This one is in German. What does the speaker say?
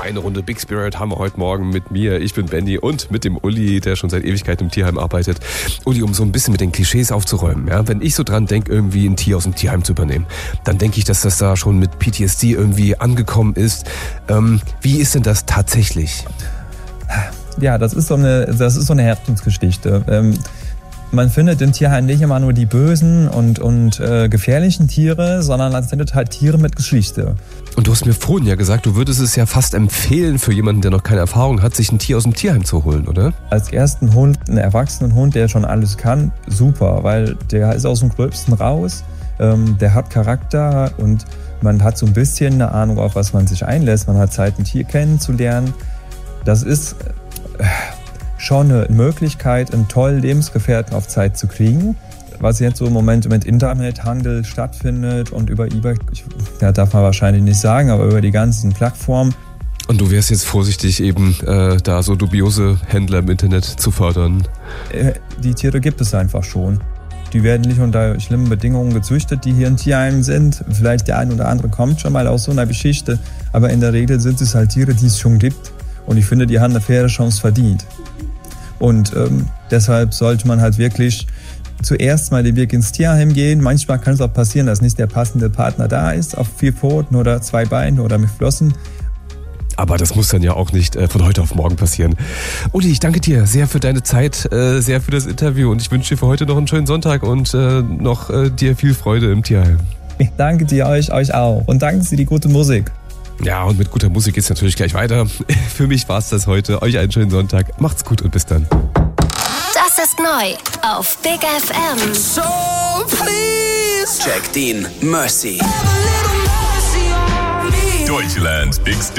Eine Runde Big Spirit haben wir heute Morgen mit mir. Ich bin Benny und mit dem Uli, der schon seit Ewigkeiten im Tierheim arbeitet. Uli, um so ein bisschen mit den Klischees aufzuräumen. Ja? Wenn ich so dran denke, irgendwie ein Tier aus dem Tierheim zu übernehmen, dann denke ich, dass das da schon mit PTSD irgendwie angekommen ist. Wie ist denn das tatsächlich? Ja, das ist so eine Herzensgeschichte. Man findet im Tierheim nicht immer nur die bösen und gefährlichen Tiere, sondern man findet halt Tiere mit Geschichte. Und du hast mir vorhin ja gesagt, du würdest es ja fast empfehlen für jemanden, der noch keine Erfahrung hat, sich ein Tier aus dem Tierheim zu holen, oder? Als ersten Hund, einen erwachsenen Hund, der schon alles kann, super, weil der ist aus dem Gröbsten raus, der hat Charakter und man hat so ein bisschen eine Ahnung, auf was man sich einlässt. Man hat Zeit, ein Tier kennenzulernen. Das ist schon eine Möglichkeit, einen tollen Lebensgefährten auf Zeit zu kriegen. Was jetzt so im Moment mit Internethandel stattfindet und über eBay, darf man wahrscheinlich nicht sagen, aber über die ganzen Plattformen. Und du wärst jetzt vorsichtig, eben da so dubiose Händler im Internet zu fördern? Die Tiere gibt es einfach schon. Die werden nicht unter schlimmen Bedingungen gezüchtet, die hier in Tierheimen sind. Vielleicht der ein oder andere kommt schon mal aus so einer Geschichte, aber in der Regel sind es halt Tiere, die es schon gibt. Und ich finde, die haben eine faire Chance verdient. Und deshalb sollte man halt wirklich zuerst mal den Weg ins Tierheim gehen. Manchmal kann es auch passieren, dass nicht der passende Partner da ist, auf 4 Pfoten oder 2 Beinen oder mit Flossen. Aber das muss dann ja auch nicht von heute auf morgen passieren. Uli, ich danke dir sehr für deine Zeit, sehr für das Interview und ich wünsche dir für heute noch einen schönen Sonntag und noch dir viel Freude im Tierheim. Ich danke dir, euch auch und danke für die gute Musik. Ja, und mit guter Musik geht's natürlich gleich weiter. Für mich war's das heute. Euch einen schönen Sonntag. Macht's gut und bis dann. Das ist neu auf Big FM. So please, Jack Dean, Mercy. have a little mercy on me. Deutschlands Big